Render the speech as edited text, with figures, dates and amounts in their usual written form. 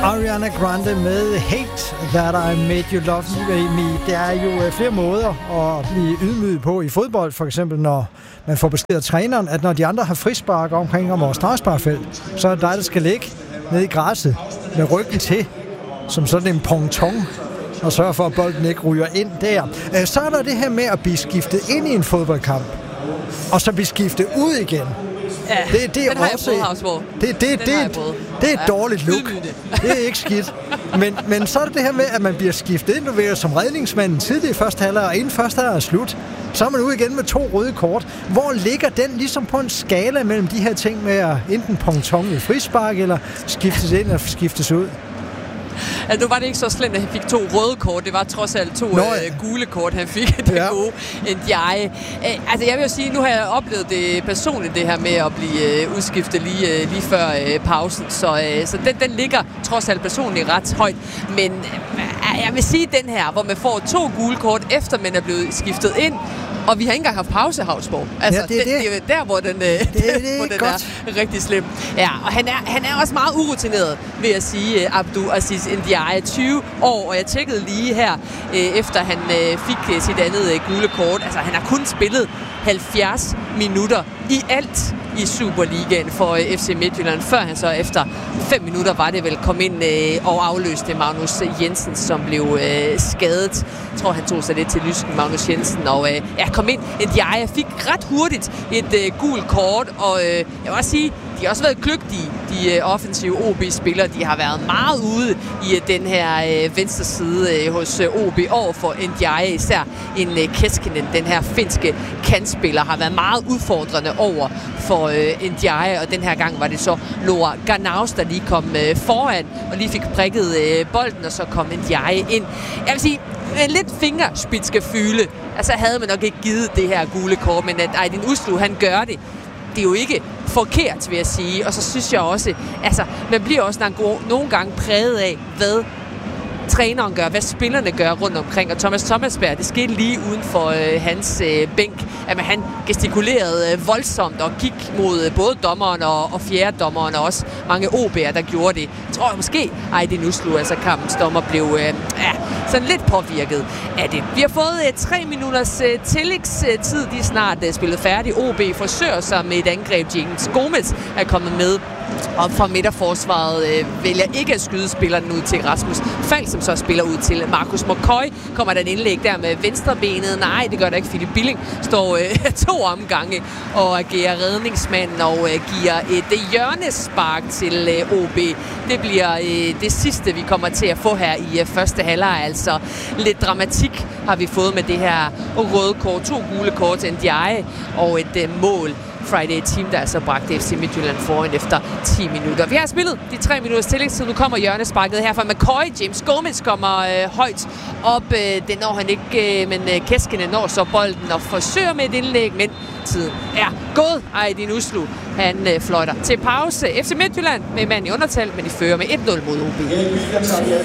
Ariana Grande med Hate That I Made You Love Me. Der er jo flere måder at blive ydmyget på i fodbold. For eksempel når man får besked af træneren, at når de andre har frispark omkring vores straffesparkfelt, så er det dig, der skal ligge nede i græsset med ryggen til, som sådan en ponton, og sørge for, at bolden ikke ryger ind der. Så er der det her med at blive skiftet ind i en fodboldkamp, og så blive skiftet ud igen. Ja, det er også det er et dårligt look. Det er ikke skidt. Men så er det her med, at man bliver skiftet ind, du ved, som redningsmanden tidligt i første halvleg, og inden første halvleg er slut, så er man ude igen med 2 røde kort. Hvor ligger den ligesom på en skala mellem de her ting med at enten ponton i frispark, eller skiftes ind og skiftes ud? Altså, nu var det ikke så slemt, at han fik 2 røde kort. Det var trods alt 2 gule kort, han fik. Det gode Ndiaye. Altså, jeg vil jo sige, nu har jeg oplevet det personligt, det her med at blive udskiftet lige før pausen. Så den ligger trods alt personligt ret højt. Men jeg vil sige den her, hvor man får 2 gule kort, efter man er blevet skiftet ind. Og vi har ikke engang haft pause, Havsborg. Altså, ja, det er der, hvor den, hvor den er rigtig slem. Ja, og han er også meget urutineret, vil jeg sige, Abdou Aziz Ndiaye. 20 år, og jeg tjekkede lige her, efter han fik sit andet gule kort. Altså, han har kun spillet 70 minutter i alt i Superligaen for FC Midtjylland, før han så efter 5 minutter var det vel kom ind og afløste Magnus Jensen, som blev skadet. Jeg tror, han tog sig lidt til lysken, Magnus Jensen, og kom ind. Ndiaye fik ret hurtigt et gult kort, og jeg vil også sige, de har også været kløgtige, de offensive OB-spillere. De har været meget ude i den her venstre side hos OB over for Ndiaye. Især en Keskinen, den her finske kantspiller, har været meget udfordrende over for Ndiaye. Og den her gang var det så Noah Ganaus, der lige kom foran og lige fik prikket bolden, og så kom Ndiaye ind. Jeg vil sige, en lidt fingerspidsgefühle. Altså havde man nok ikke givet det her gule kort, men at Aydin Uslu, han gør det. Det er jo ikke forkert, vil jeg sige. Og så synes jeg også, altså, man bliver også nogle gange præget af, hvad træneren gør, hvad spillerne gør rundt omkring. Og Thomas Thomasberg, det skete lige uden for hans bænk, at han gestikulerede voldsomt og gik mod både dommeren og fjerdedommeren, og også mange OB'er, der gjorde det. Jeg tror måske, Aydin Uslu, altså kampens dommer, blev sådan lidt påvirket af det. Vi har fået 3 minutters tillægstid. De er snart spillet færdigt. OB forsøger sig med et angreb. James Gomez er kommet med. Og fra midterforsvaret vælger ikke at skyde spilleren ud til Rasmus Falk, som så spiller ud til Marcus McCoy. Kommer der en indlæg der med venstrebenet? Nej, det gør der ikke. Philip Billing står 2 omgange og agerer redningsmand og giver et hjørnespark til OB. Det bliver det sidste, vi kommer til at få her i første halvleg. Altså lidt dramatik har vi fået med det her røde kort. 2 gule kort til Ndiaye og et mål. Friday Team, der altså bragte FC Midtjylland foran efter 10 minutter. Vi har spillet de 3 minutters tillægstid. Nu kommer hjørnesparket her fra McCoy. James Gomez kommer højt op. Det når han ikke, men Keskinen når så bolden og forsøger med et indlæg, men tiden er gået. Aydin Uslu, han fløjter til pause. FC Midtjylland med mand i undertal, men de fører med 1-0 mod OB.